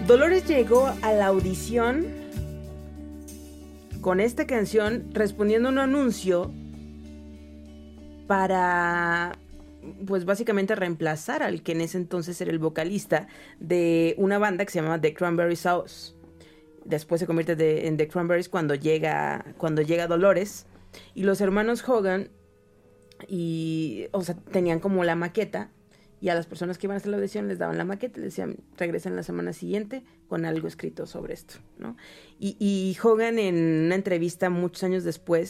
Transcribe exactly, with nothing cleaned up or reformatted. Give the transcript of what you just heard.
Dolores llegó a la audición con esta canción respondiendo a un anuncio para, pues básicamente reemplazar al que en ese entonces era el vocalista de una banda que se llamaba The Cranberry Sauce. Después se convierte de, en The Cranberries cuando llega, cuando llega Dolores. Y los hermanos Hogan, y, o sea, tenían como la maqueta. Y a las personas que iban a hacer la audición les daban la maqueta y les decían, regresen la semana siguiente con algo escrito sobre esto, ¿no? Y, y Hogan en una entrevista muchos años después